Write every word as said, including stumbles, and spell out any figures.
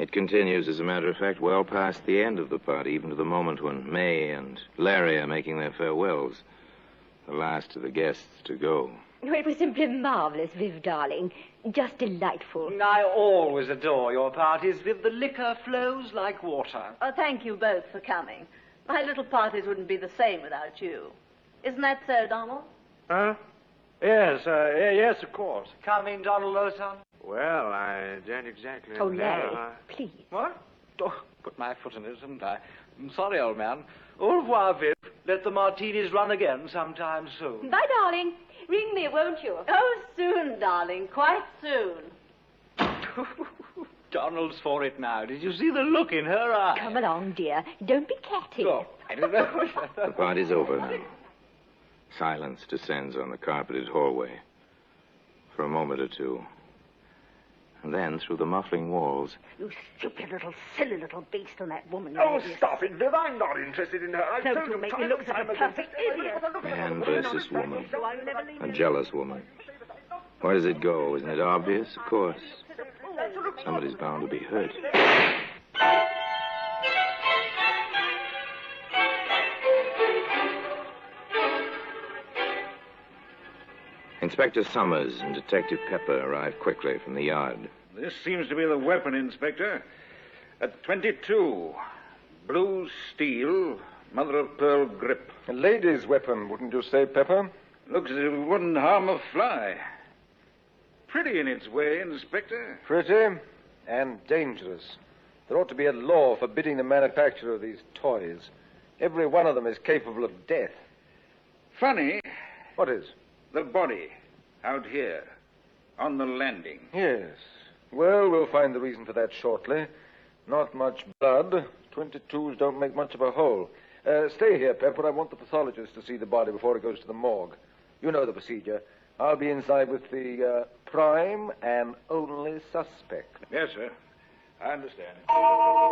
It continues, as a matter of fact, well past the end of the party, even to the moment when May and Larry are making their farewells. The last of the guests to go. Oh, it was simply marvellous, Viv, darling. Just delightful. I always adore your parties, Viv. The liquor flows like water. Oh, thank you both for coming. My little parties wouldn't be the same without you. Isn't that so, Donald? Huh? Yes, uh, yes, of course. Come in, Donald, old son. Well, I don't exactly Oh, know. Larry, I- please. What? Oh, put my foot in it, didn't I? I'm sorry, old man. Au revoir, Viv. Let the martinis run again sometime soon. Bye, darling. Ring me, won't you? Oh, soon, darling. Quite soon. Donald's for it now. Did you see the look in her eyes? Come along, dear. Don't be catty. Oh, I don't know. The party's over now. Silence descends on the carpeted hallway. For a moment or two. And then, through the muffling walls... You stupid little, silly little beast on that woman. Oh, you stop it, Viv. I'm not interested in her. I No, told don't you make time me look and such a time again. perfect idiot. Man versus woman. A jealous woman. Where does it go? Isn't it obvious? Of course. Somebody's bound to be hurt. Inspector Summers and Detective Pepper arrived quickly from the yard. This seems to be the weapon, Inspector. At twenty-two. Blue steel, mother-of-pearl grip. A lady's weapon, wouldn't you say, Pepper? Looks as if it wouldn't harm a fly. Pretty in its way, Inspector. Pretty and dangerous. There ought to be a law forbidding the manufacture of these toys. Every one of them is capable of death. Funny, What is? the body out here on the landing. Yes. Well, we'll find the reason for that shortly. Not much blood. Twenty-twos don't make much of a hole. Uh, stay here, Pepper. I want the pathologist to see the body before it goes to the morgue. You know the procedure. I'll be inside with the uh, prime and only suspect. Yes, sir. I understand.